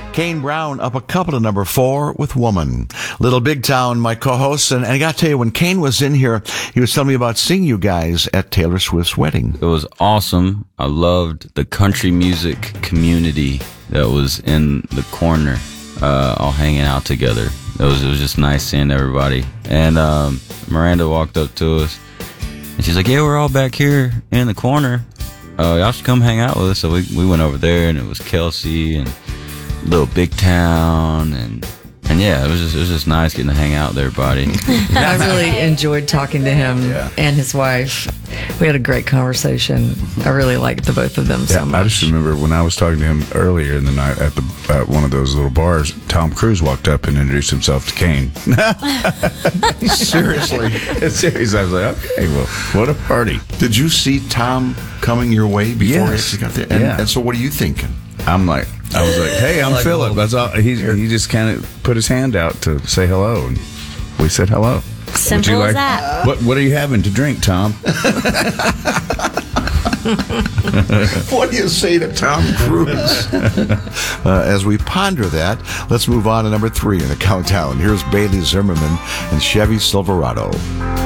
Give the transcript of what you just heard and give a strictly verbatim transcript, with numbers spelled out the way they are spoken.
Kane Brown up a couple to number four with Woman. Little Big Town, my co-host. And, and I got to tell you, when Kane was in here, he was telling me about seeing you guys at Taylor Swift's wedding. It was awesome. I loved the country music community that was in the corner, uh, all hanging out together. It was, it was just nice seeing everybody. And um, Miranda walked up to us, and she's like, yeah, we're all back here in the corner. Uh, y'all should come hang out with us. So we, we went over there, and it was Kelsey and Little Big Town, and and yeah, it was just it was just nice getting to hang out with everybody. I really enjoyed talking to him yeah. and his wife. We had a great conversation. I really liked the both of them so yeah, much. I just remember when I was talking to him earlier in the night at the at one of those little bars, Tom Cruise walked up and introduced himself to Kane. Seriously? Seriously, I was like, okay, well, what a party. Did you see Tom coming your way before Yes. he got there? And, Yeah. and so what are you thinking? I'm like, I was like, hey, I'm Like Philip. a That's all. He he just kind of put his hand out to say hello, and we said hello. Simple Would you as like, that. What What are you having to drink, Tom? What do you say to Tom Cruise? uh, as we ponder that, let's move on to number three in the countdown. Here's Bailey Zimmerman and Chevy Silverado.